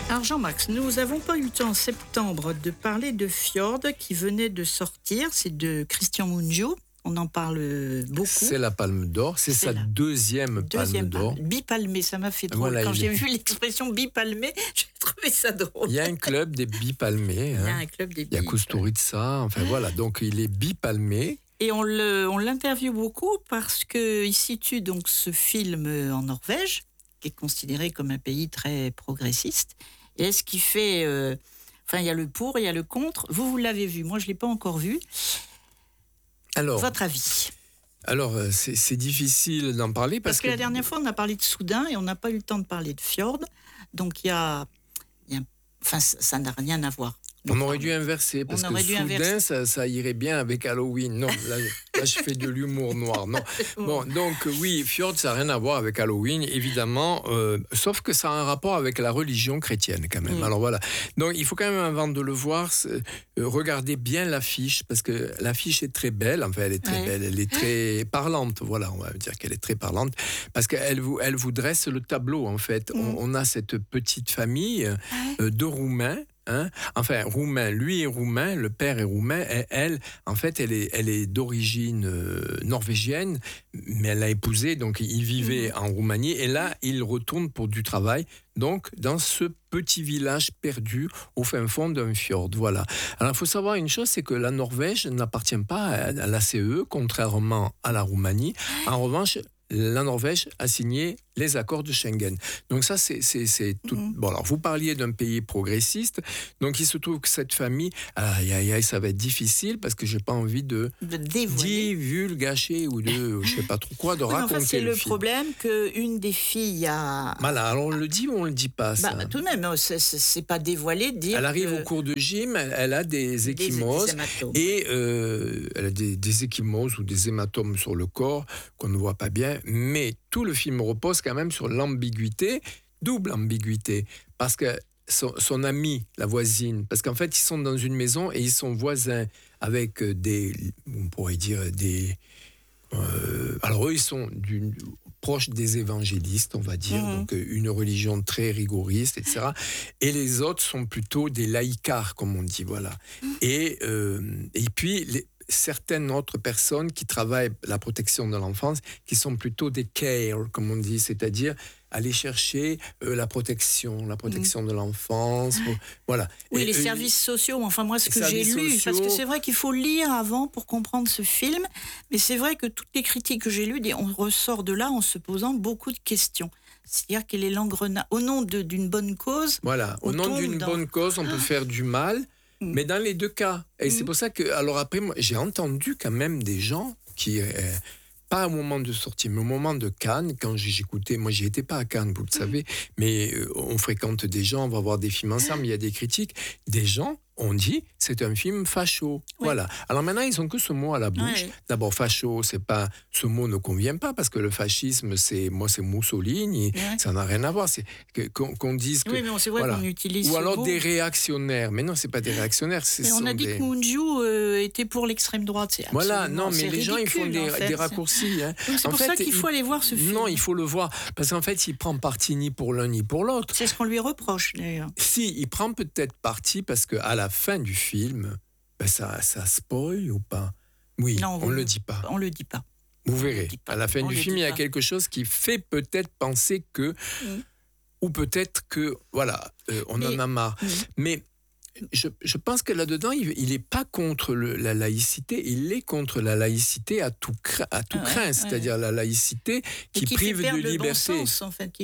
Alors Jean-Max, nous n'avons pas eu le temps en septembre de parler de Fjord qui venait de sortir, c'est de Christian Mungiu, on en parle beaucoup. C'est la Palme d'Or, c'est sa deuxième Palme d'Or. Bipalmé, ça m'a fait drôle. Voilà, quand j'ai vu l'expression bipalmé, j'ai trouvé ça drôle. Il y a un club des bipalmés. Il y a un club des Il y a Kusturica, enfin voilà, donc il est bipalmé. Et on l'interviewe beaucoup parce qu'il situe donc ce film en Norvège, qui est considéré comme un pays très progressiste. Et ce qui fait... il y a le pour, il y a le contre. Vous l'avez vu, moi je ne l'ai pas encore vu. Alors, votre avis? Alors, c'est difficile d'en parler parce que la dernière fois, on a parlé de Soudain et on n'a pas eu le temps de parler de Fjord. Donc, ça n'a rien à voir. On aurait dû inverser, parce que Soudain, ça irait bien avec Halloween. Non, là je fais de l'humour noir. Non. Bon, donc oui, Fjord, ça n'a rien à voir avec Halloween, évidemment, sauf que ça a un rapport avec la religion chrétienne, quand même. Alors voilà. Donc, il faut quand même, avant de le voir, regarder bien l'affiche, parce que l'affiche est très belle. Enfin, elle est très belle, elle est très parlante. Voilà, on va dire qu'elle est très parlante, parce qu'elle vous dresse le tableau, en fait. On a cette petite famille de Roumains. Roumain, lui est roumain, le père est roumain, et elle, en fait, elle est d'origine norvégienne, mais elle l'a épousé, donc il vivait en Roumanie, et là, il retourne pour du travail, donc dans ce petit village perdu au fin fond d'un fjord, voilà. Alors, il faut savoir une chose, c'est que la Norvège n'appartient pas à la CE, contrairement à la Roumanie. En revanche, la Norvège a signé les accords de Schengen. Donc ça, c'est tout. Bon, alors, vous parliez d'un pays progressiste. Donc, il se trouve que cette famille, ça va être difficile parce que j'ai pas envie de divulgacher ou de, je sais pas trop quoi, de raconter c'est le le film. Problème qu'une des filles a... Voilà, alors on le dit ou on le dit pas, ça? Tout de même, c'est pas dévoilé de dire. Elle arrive au cours de gym, elle a des ecchymoses et elle a des ecchymoses ou des hématomes sur le corps qu'on ne voit pas bien, mais tout le film repose quand même sur l'ambiguïté, double ambiguïté, parce que son amie, la voisine, parce qu'en fait, ils sont dans une maison et ils sont voisins avec on pourrait dire alors eux, ils sont proches des évangélistes, on va dire, donc une religion très rigoriste, etc. Et les autres sont plutôt des laïcards, comme on dit, voilà. Et puis, certaines autres personnes qui travaillent la protection de l'enfance, qui sont plutôt des care, comme on dit, c'est-à-dire aller chercher la protection de l'enfance, voilà. Oui, les services sociaux, enfin moi ce que j'ai lu, parce que c'est vrai qu'il faut lire avant pour comprendre ce film, mais c'est vrai que toutes les critiques que j'ai lues, on ressort de là en se posant beaucoup de questions. C'est-à-dire qu'il est l'engrenage, au nom d'une bonne cause. Voilà, au nom d'une bonne cause, on peut faire du mal, mais dans les deux cas. Et c'est pour ça que, alors après, moi, j'ai entendu quand même des gens qui... pas au moment de sortie, mais au moment de Cannes, quand j'écoutais, moi j'y étais pas à Cannes, vous le savez, mais on fréquente des gens, on va voir des films ensemble, il y a des critiques, des gens ont dit c'est un film facho, voilà. Alors maintenant ils ont que ce mot à la bouche. D'abord facho, ce mot ne convient pas parce que le fascisme c'est Mussolini, ça n'a rien à voir. C'est qu'on dise que mais c'est vrai qu'on utilise. Ou alors des réactionnaires, mais non c'est pas des réactionnaires. On a dit que Mungiu était pour l'extrême droite. Voilà, non mais les gens ils font des raccourcis. Donc c'est pour ça qu'il faut aller voir ce film. Non, il faut le voir parce qu'en fait il prend parti ni pour l'un ni pour l'autre. C'est ce qu'on lui reproche d'ailleurs. Si, il prend peut-être parti parce que à la fin du film, ça spoil ou pas? Oui, non, on ne le dit pas. On le dit pas. Vous verrez. À la fin du film, il y a quelque chose qui fait peut-être penser que, ou peut-être que, voilà, on en a marre. Mais je pense que là-dedans, il n'est pas contre la laïcité, il est contre la laïcité à tout craint, c'est-à-dire la laïcité qui prive de liberté. Le bon sens, en fait,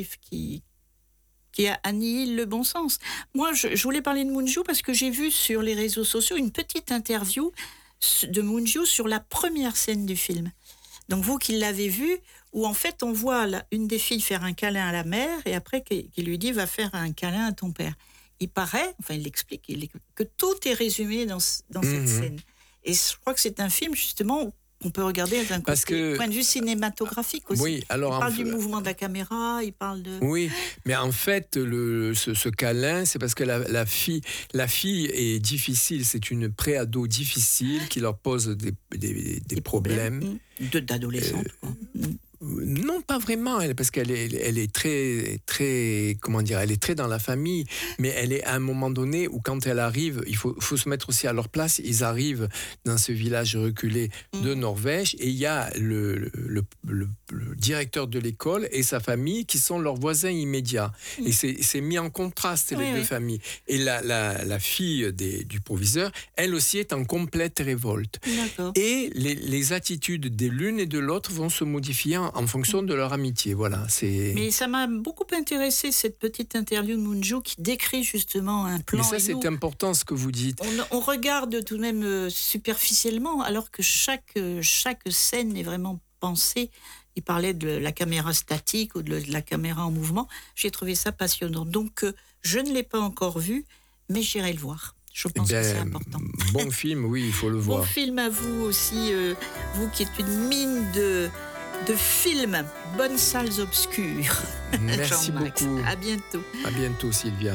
qui annihile le bon sens. Moi, je voulais parler de Mungiu parce que j'ai vu sur les réseaux sociaux une petite interview de Mungiu sur la première scène du film. Donc vous qui l'avez vu, où en fait on voit une des filles faire un câlin à la mère et après qui lui dit va faire un câlin à ton père. Il paraît, enfin il l'explique, que tout est résumé dans cette scène. Et je crois que c'est un film justement qu'on peut regarder d'un point de vue cinématographique aussi. Oui, alors il parle du mouvement de la caméra, il parle de... Oui, mais en fait, ce câlin, c'est parce que la fille est difficile, c'est une préado difficile qui leur pose des problèmes. D'adolescente, quoi. Non, pas vraiment, parce qu'elle est très, comment dire, elle est très dans la famille, mais elle est à un moment donné où quand elle arrive, il faut se mettre aussi à leur place, ils arrivent dans ce village reculé de Norvège et il y a le directeur de l'école et sa famille qui sont leurs voisins immédiats. Et c'est mis en contraste les deux familles. Et la fille du proviseur, elle aussi est en complète révolte. D'accord. Et les attitudes de l'une et de l'autre vont se modifier en fonction de leur amitié. Voilà, Mais ça m'a beaucoup intéressé, cette petite interview de Munju qui décrit justement un plan. Mais ça, c'est important ce que vous dites. On regarde tout de même superficiellement, alors que chaque scène est vraiment pensée. Il parlait de la caméra statique ou de la caméra en mouvement. J'ai trouvé ça passionnant. Donc, je ne l'ai pas encore vu, mais j'irai le voir. Je pense que c'est important. Bon film, oui, il faut le voir. Bon film à vous aussi, vous qui êtes une mine de films. Bonnes salles obscures. Merci beaucoup. À bientôt. À bientôt, Sylviane.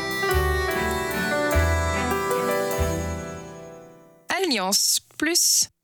Alliance Plus.